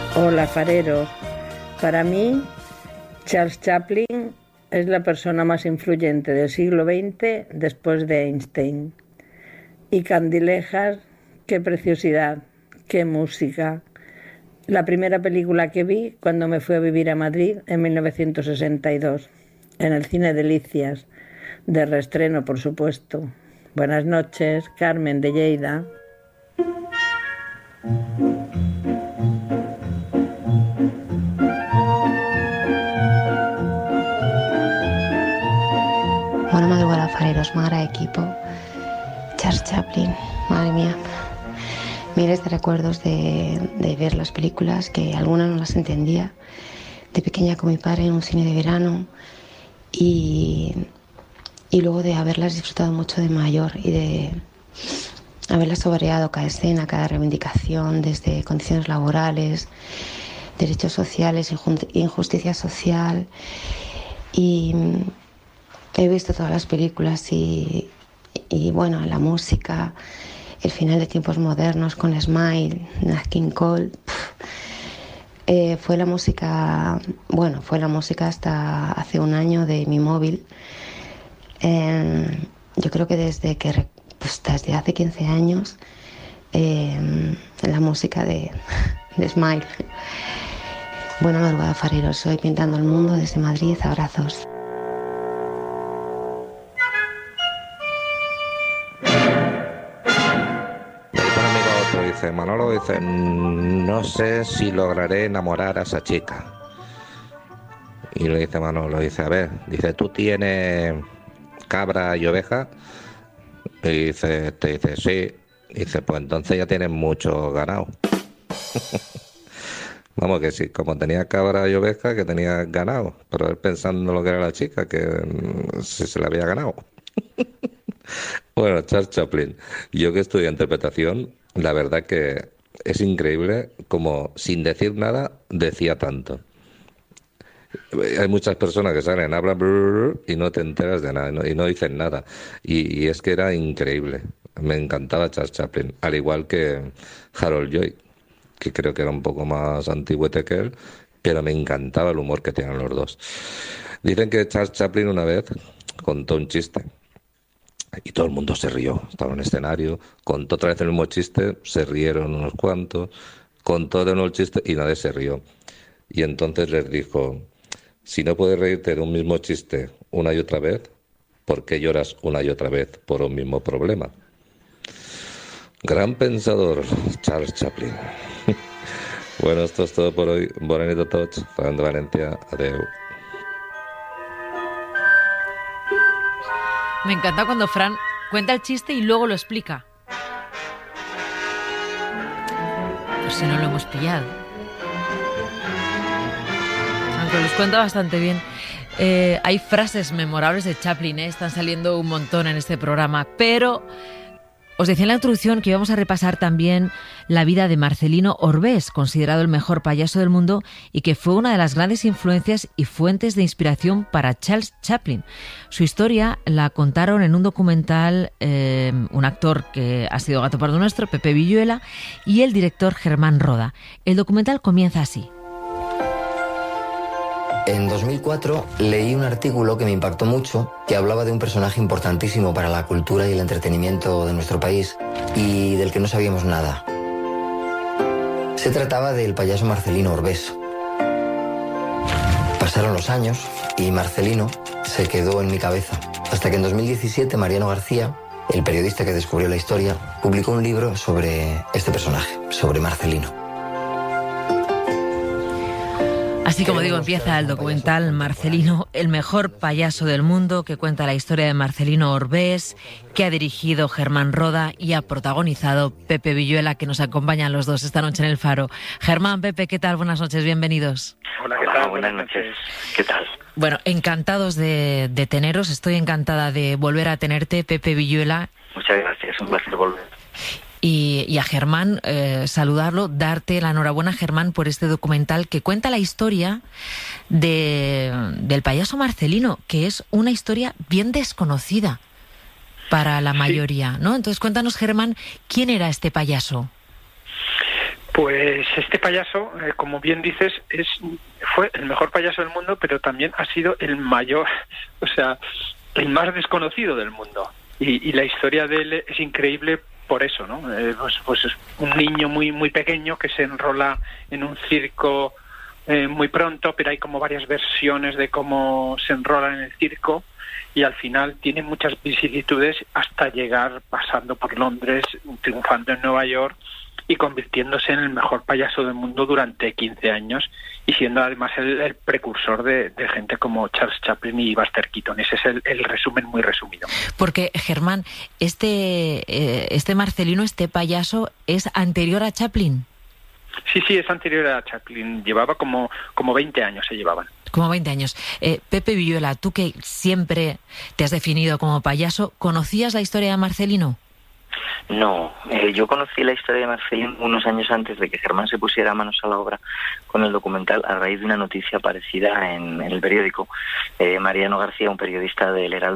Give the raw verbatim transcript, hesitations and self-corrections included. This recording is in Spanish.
Hola, fareros. Para mí, Charles Chaplin es la persona más influyente del siglo veinte después de Einstein. Y Candilejas, qué preciosidad, qué música. La primera película que vi cuando me fui a vivir a Madrid en mil novecientos sesenta y dos, en el Cine Delicias, de reestreno, por supuesto. Buenas noches, Carmen de Lleida. Bona madrugada, fareros, m'agrada equipo. Charles Chaplin, madre mía. Miles de recuerdos de, de ver las películas, que algunas no las entendía. De pequeña con mi padre en un cine de verano y, y luego de haberlas disfrutado mucho de mayor y de haberlas saboreado cada escena, cada reivindicación, desde condiciones laborales, derechos sociales, injusticia social. Y he visto todas las películas y, y bueno, la música, el final de Tiempos Modernos con Smile, Nat King Cole. Eh, fue la música, bueno, fue la música hasta hace un año de mi móvil. Eh, yo creo que desde que, pues desde hace quince años, eh, la música de, de Smile. Buena madrugada, fareros. Soy Pintando el Mundo desde Madrid. Abrazos. Dice Manolo, dice, no sé si lograré enamorar a esa chica. Y le dice Manolo, dice, a ver, dice, ¿tú tienes cabra y oveja? Y dice, te dice, sí. Dice, pues entonces ya tienes mucho ganado. Vamos, que sí, como tenía cabra y oveja, que tenía ganado. Pero él pensando lo que era la chica, que si se le había ganado. Bueno, Charles Chaplin, yo que estudié interpretación, la verdad que es increíble como sin decir nada decía tanto. Hay muchas personas que salen, hablan brrr, y no te enteras de nada y no, y no dicen nada. Y, y es que era increíble. Me encantaba Charles Chaplin, al igual que Harold Lloyd, que creo que era un poco más antiguete que él, pero me encantaba el humor que tenían los dos. Dicen que Charles Chaplin una vez contó un chiste. Y todo el mundo se rió, estaba en un escenario, contó otra vez el mismo chiste, se rieron unos cuantos, contó de nuevo el chiste y nadie se rió. Y entonces les dijo, si no puedes reírte de un mismo chiste una y otra vez, ¿por qué lloras una y otra vez por un mismo problema? Gran pensador, Charles Chaplin. Bueno, esto es todo por hoy. Bona nit a tots, Fran de Valencia, adeu. Me encanta cuando Fran cuenta el chiste y luego lo explica. Pues si no lo hemos pillado. Aunque los cuenta bastante bien. Eh, hay frases memorables de Chaplin, ¿eh? Están saliendo un montón en este programa. Pero os decía en la introducción que íbamos a repasar también la vida de Marcelino Orbés, considerado el mejor payaso del mundo y que fue una de las grandes influencias y fuentes de inspiración para Charles Chaplin. Su historia la contaron en un documental eh, un actor que ha sido gato pardo nuestro, Pepe Villuela, y el director Germán Roda. El documental comienza así. En dos mil cuatro leí un artículo que me impactó mucho, que hablaba de un personaje importantísimo para la cultura y el entretenimiento de nuestro país y del que no sabíamos nada. Se trataba del payaso Marcelino Orbés. Pasaron los años y Marcelino se quedó en mi cabeza, hasta que en dos mil diecisiete Mariano García, el periodista que descubrió la historia, publicó un libro sobre este personaje, sobre Marcelino. Así como digo, empieza el documental Marcelino, el mejor payaso del mundo, que cuenta la historia de Marcelino Orbés, que ha dirigido Germán Roda y ha protagonizado Pepe Villuela, que nos acompañan los dos esta noche en El Faro. Germán, Pepe, ¿qué tal? Buenas noches, bienvenidos. Hola, ¿qué tal? Buenas noches. ¿Qué tal? Bueno, encantados de, de teneros, estoy encantada de volver a tenerte, Pepe Villuela. Muchas gracias, un placer volver. Y, y a Germán, eh, saludarlo, darte la enhorabuena, Germán, por este documental que cuenta la historia de, del payaso Marcelino, que es una historia bien desconocida para la mayoría, ¿no? Entonces, cuéntanos, Germán, ¿quién era este payaso? Pues este payaso, eh, como bien dices, es fue el mejor payaso del mundo, pero también ha sido el mayor, o sea, el más desconocido del mundo. Y, y la historia de él es increíble por eso, ¿no? Eh, pues, pues es un niño muy muy pequeño que se enrola en un circo eh, muy pronto, pero hay como varias versiones de cómo se enrola en el circo. Y al final tiene muchas vicisitudes hasta llegar pasando por Londres, triunfando en Nueva York y convirtiéndose en el mejor payaso del mundo durante quince años y siendo además el, el precursor de, de gente como Charles Chaplin y Buster Keaton. Ese es el, el resumen muy resumido. Porque, Germán, este, eh, este Marcelino, este payaso, ¿es anterior a Chaplin? Sí, sí, es anterior a Chaplin. Llevaba como, como veinte años, se llevaban. Como veinte años. Eh, Pepe Villuela, tú que siempre te has definido como payaso, ¿conocías la historia de Marcelino? No, eh, yo conocí la historia de Marcelino unos años antes de que Germán se pusiera manos a la obra con el documental a raíz de una noticia aparecida en, en el periódico. Eh, Mariano García, un periodista del Heraldo,